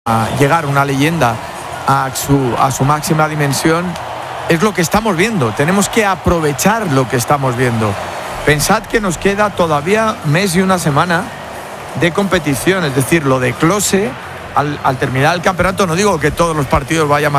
a llegar una leyenda a su máxima dimensión, es lo que estamos viendo. Tenemos que aprovechar lo que estamos viendo. Pensad que nos queda todavía mes y una semana de competición, es decir, lo de Klose al terminar el campeonato, no digo que todos los partidos vayan